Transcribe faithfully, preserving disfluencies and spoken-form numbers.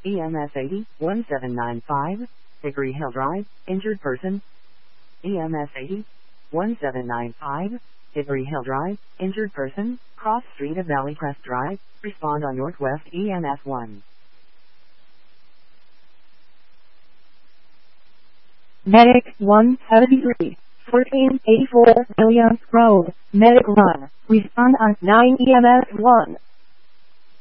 E M S eighty, one seven nine five, Hickory Hill Drive, injured person. E M S eighty, one seven nine five, Hickory Hill Drive, injured person, cross street of Valleycrest Drive, respond on Northwest E M S one. Medic one seventy-three, fourteen eighty-four Williams Road, Medic one, respond on nine E M S one.